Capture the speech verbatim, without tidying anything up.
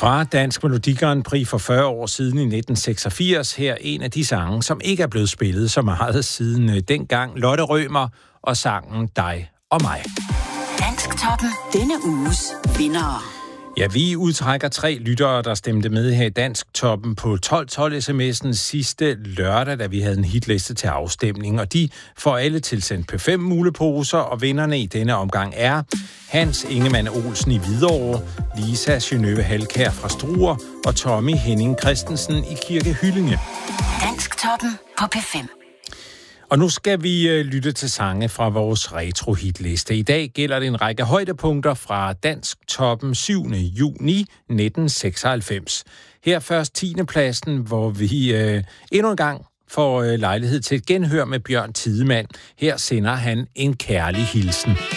Fra Dansk Melodi Grand Prix for fyrre år siden i nitten seksogfirs, her en af de sange, som ikke er blevet spillet så meget siden dengang. Lotte Rømer og sangen Dig og mig. Dansktoppen. Denne uges vindere. Ja, vi udtrækker tre lyttere, der stemte med her i Dansktoppen på tolv tolv sms'en sidste lørdag, da vi havde en hitliste til afstemning. Og de får alle tilsendt P fem muleposer, og vinderne i denne omgang er Hans Ingemann Olsen i Hvidovre, Lisa Synøve Halkær fra Struer og Tommy Henning Christensen i Kirke Hyllinge. Dansktoppen på P fem. Og nu skal vi øh, lytte til sange fra vores retro-hitliste. I dag gælder det en række højdepunkter fra Dansktoppen syvende juni nitten seksoghalvfems. Her først tiende pladsen, hvor vi øh, endnu en gang får øh, lejlighed til et genhør med Bjørn Tidemand. Her sender han en kærlig hilsen.